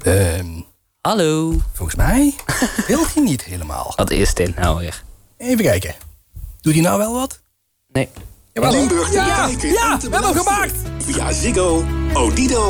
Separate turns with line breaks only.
Hallo.
Volgens mij wil hij niet helemaal.
Wat is dit nou weer?
Even kijken. Doet hij nou wel wat?
Nee.
Jawel.
Limburg te bekijken.
Ja, we hebben hem gemaakt.
Via Ziggo, Odido